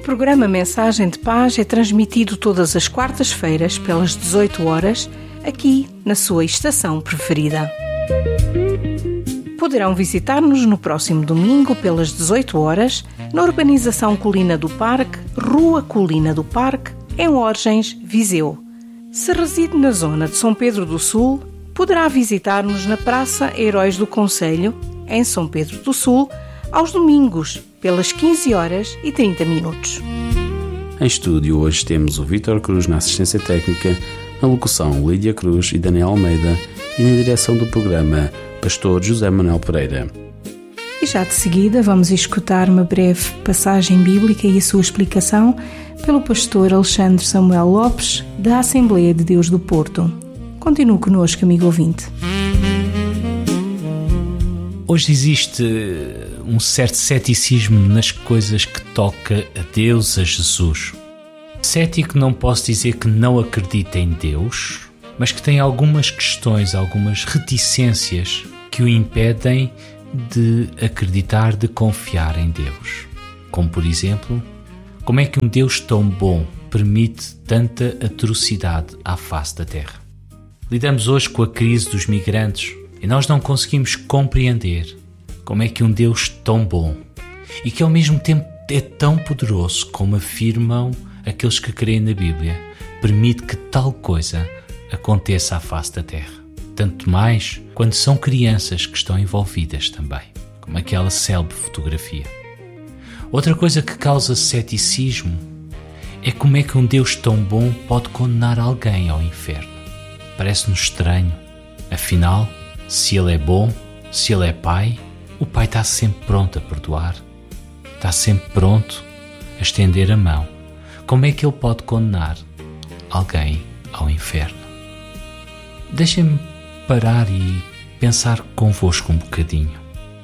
programa Mensagem de Paz é transmitido todas as quartas-feiras pelas 18 horas, aqui na sua estação preferida. Poderão visitar-nos no próximo domingo pelas 18 horas, na Urbanização Colina do Parque, Rua Colina do Parque, em Orgens, Viseu. Se reside na zona de São Pedro do Sul, poderá visitar-nos na Praça Heróis do Concelho, em São Pedro do Sul, aos domingos, pelas 15 horas e 30 minutos. Em estúdio hoje temos o Vítor Cruz na assistência técnica, na locução Lídia Cruz e Daniel Almeida e na direção do programa Pastor José Manuel Pereira. E já de seguida vamos escutar uma breve passagem bíblica e a sua explicação pelo pastor Alexandre Samuel Lopes, da Assembleia de Deus do Porto. Continue connosco, amigo ouvinte. Hoje existe um certo ceticismo nas coisas que toca a Deus, a Jesus. Cético não posso dizer que não acredita em Deus, mas que tem algumas questões, algumas reticências que o impedem de acreditar, de confiar em Deus. Como, por exemplo, como é que um Deus tão bom permite tanta atrocidade à face da terra? Lidamos hoje com a crise dos migrantes e nós não conseguimos compreender como é que um Deus tão bom e que ao mesmo tempo é tão poderoso como afirmam aqueles que creem na Bíblia, permite que tal coisa aconteça à face da terra. Tanto mais quando são crianças que estão envolvidas também, como aquela célebre fotografia. Outra coisa que causa ceticismo é como é que um Deus tão bom pode condenar alguém ao inferno. Parece-nos estranho. Afinal, se Ele é bom, se Ele é Pai, o Pai está sempre pronto a perdoar. Está sempre pronto a estender a mão. Como é que Ele pode condenar alguém ao inferno? Deixem-me parar e pensar convosco um bocadinho.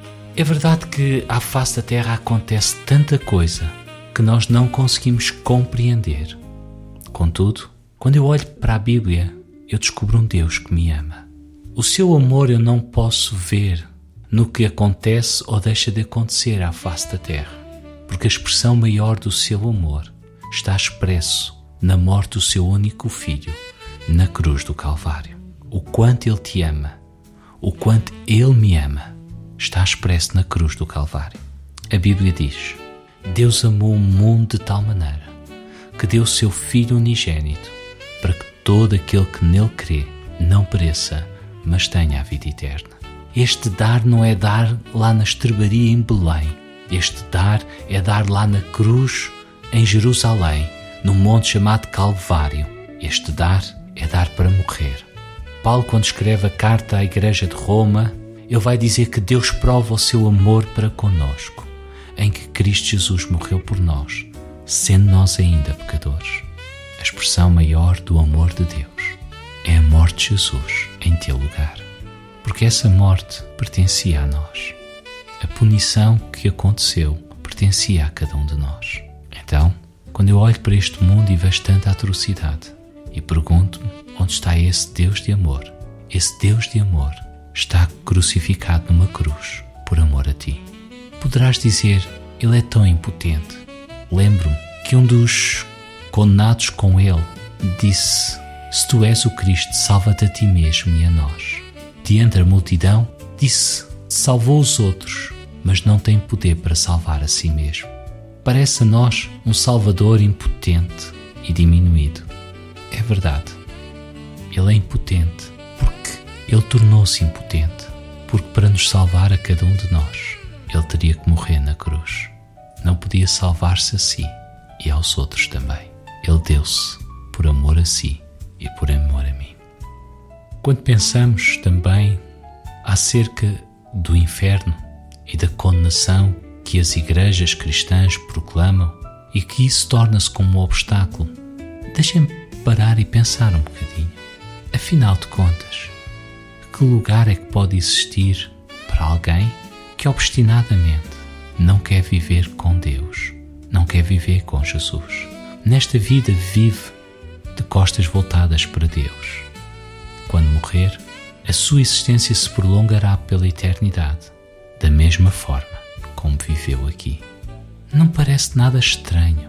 É verdade que à face da terra acontece tanta coisa que nós não conseguimos compreender. Contudo, quando eu olho para a Bíblia, eu descubro um Deus que me ama. O seu amor eu não posso ver no que acontece ou deixa de acontecer à face da terra, porque a expressão maior do seu amor está expresso na morte do seu único filho, na cruz do Calvário. O quanto Ele te ama, o quanto Ele me ama, está expresso na cruz do Calvário. A Bíblia diz: Deus amou o mundo de tal maneira que deu o seu Filho unigênito para que todo aquele que nele crê não pereça, mas tenha a vida eterna. Este dar não é dar lá na estrebaria em Belém. Este dar é dar lá na cruz em Jerusalém, num monte chamado Calvário. Este dar é dar para morrer. Paulo, quando escreve a carta à igreja de Roma, ele vai dizer que Deus prova o seu amor para conosco, em que Cristo Jesus morreu por nós, sendo nós ainda pecadores. A expressão maior do amor de Deus é a morte de Jesus em teu lugar, porque essa morte pertencia a nós. A punição que aconteceu pertencia a cada um de nós. Então, quando eu olho para este mundo e vejo tanta atrocidade e pergunto-me onde está esse Deus de amor, esse Deus de amor está crucificado numa cruz por amor a ti. Poderás dizer, Ele é tão impotente. Lembro-me que um dos condenados com Ele disse: se tu és o Cristo, salva-te a ti mesmo e a nós. Diante da multidão, disse: salvou os outros, mas não tem poder para salvar a si mesmo. Parece a nós um Salvador impotente e diminuído. É verdade. Ele é impotente porque Ele tornou-se impotente, porque para nos salvar a cada um de nós, Ele teria que morrer na cruz. Não podia salvar-se a si e aos outros também. Ele deu-se por amor a si e por amor a mim. Quando pensamos também acerca do inferno e da condenação que as igrejas cristãs proclamam e que isso torna-se como um obstáculo, deixem-me parar e pensar um bocadinho. Afinal de contas, que lugar é que pode existir para alguém que obstinadamente não quer viver com Deus, não quer viver com Jesus? Nesta vida vive de costas voltadas para Deus. Quando morrer, a sua existência se prolongará pela eternidade, da mesma forma como viveu aqui. Não parece nada estranho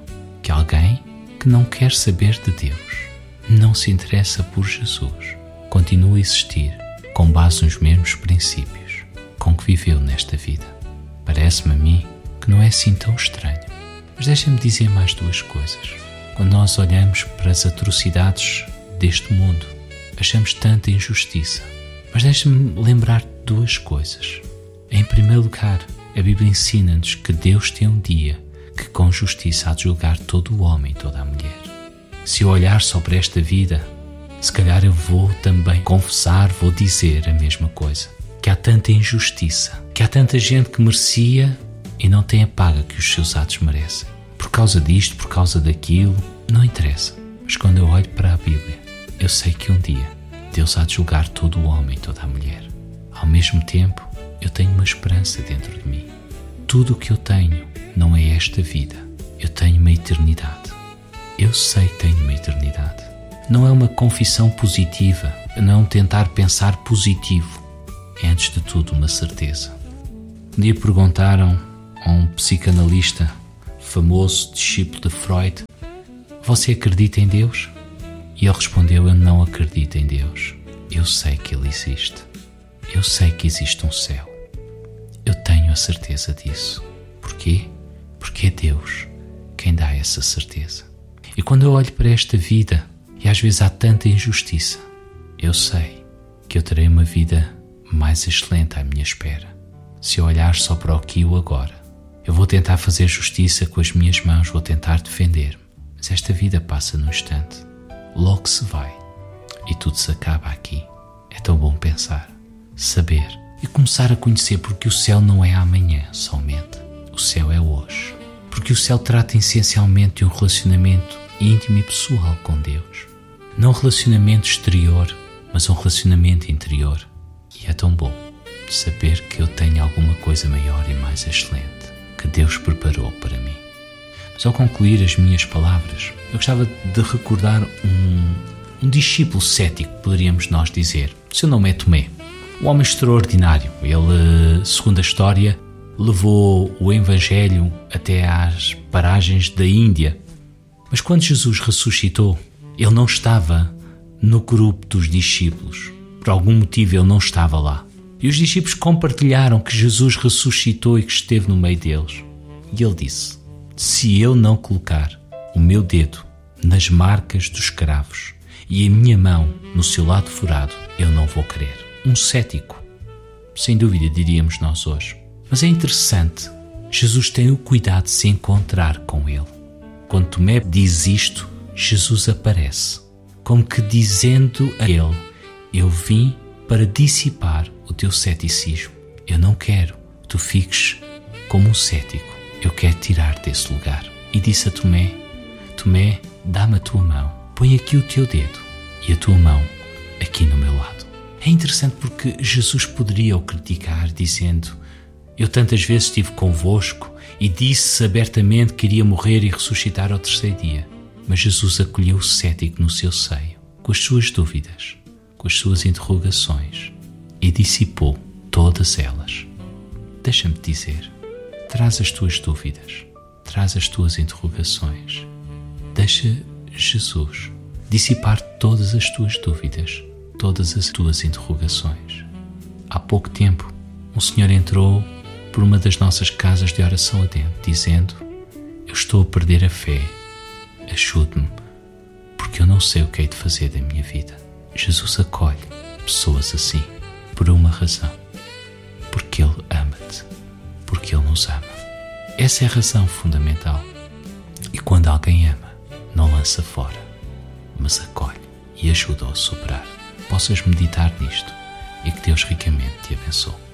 que alguém que não quer saber de Deus, não se interessa por Jesus, continua a existir com base nos mesmos princípios com que viveu nesta vida. Parece-me a mim que não é assim tão estranho. Mas deixa-me dizer mais duas coisas. Quando nós olhamos para as atrocidades deste mundo, achamos tanta injustiça. Mas deixa-me lembrar duas coisas. Em primeiro lugar, a Bíblia ensina-nos que Deus tem um dia que com justiça há de julgar todo o homem e toda a mulher. Se eu olhar só para esta vida, se calhar eu vou também confessar, vou dizer a mesma coisa. Que há tanta injustiça, que há tanta gente que merecia e não tem a paga que os seus atos merecem. Por causa disto, por causa daquilo, não interessa. Mas quando eu olho para a Bíblia, eu sei que um dia Deus há de julgar todo o homem e toda a mulher. Ao mesmo tempo, eu tenho uma esperança dentro de mim. Tudo o que eu tenho não é esta vida. Eu tenho uma eternidade. Eu sei que tenho uma eternidade. Não é uma confissão positiva, não é um tentar pensar positivo. É, antes de tudo, uma certeza. Um dia perguntaram a um psicanalista famoso, discípulo de Freud: você acredita em Deus? E ele respondeu: eu não acredito em Deus. Eu sei que Ele existe. Eu sei que existe um céu. Eu tenho a certeza disso. Porquê? Porque é Deus quem dá essa certeza. E quando eu olho para esta vida, e às vezes há tanta injustiça, eu sei que eu terei uma vida mais excelente à minha espera. Se eu olhar só para o aqui e o agora, eu vou tentar fazer justiça com as minhas mãos, vou tentar defender-me. Mas esta vida passa num instante. Logo se vai. E tudo se acaba aqui. É tão bom pensar, saber e começar a conhecer, porque o céu não é amanhã somente. O céu é hoje. Porque o céu trata essencialmente de um relacionamento íntimo e pessoal com Deus. Não um relacionamento exterior, mas um relacionamento interior. E é tão bom saber que eu tenho alguma coisa maior e mais excelente que Deus preparou para mim. Mas ao concluir as minhas palavras, eu gostava de recordar um discípulo cético, poderíamos nós dizer. O seu nome é Tomé. Um homem extraordinário. Ele, segundo a história, levou o Evangelho até às paragens da Índia. Mas quando Jesus ressuscitou, ele não estava no grupo dos discípulos. Por algum motivo ele não estava lá. E os discípulos compartilharam que Jesus ressuscitou e que esteve no meio deles. E ele disse: se eu não colocar o meu dedo nas marcas dos cravos e a minha mão no seu lado furado, eu não vou crer. Um cético, sem dúvida, diríamos nós hoje. Mas é interessante, Jesus tem o cuidado de se encontrar com ele. Quando Tomé diz isto, Jesus aparece, como que dizendo a ele: eu vim para dissipar o teu ceticismo. Eu não quero que tu fiques como um cético. Eu quero tirar-te desse lugar. E disse a Tomé: Tomé, dá-me a tua mão. Põe aqui o teu dedo e a tua mão aqui no meu lado. É interessante porque Jesus poderia o criticar dizendo: eu tantas vezes estive convosco e disse abertamente que iria morrer e ressuscitar ao terceiro dia. Mas Jesus acolheu o cético no seu seio, com as suas dúvidas, com as suas interrogações, e dissipou todas elas. Deixa-me dizer, traz as tuas dúvidas, traz as tuas interrogações. Deixa Jesus dissipar todas as tuas dúvidas, todas as tuas interrogações. Há pouco tempo, um senhor entrou por uma das nossas casas de oração adentro, dizendo: eu estou a perder a fé, ajude-me, porque eu não sei o que hei de fazer da minha vida. Jesus acolhe pessoas assim, por uma razão: porque Ele ama-te, porque Ele nos ama. Essa é a razão fundamental. E quando alguém ama, não lança fora, mas acolhe e ajuda-o a superar. Possas meditar nisto e que Deus ricamente te abençoe.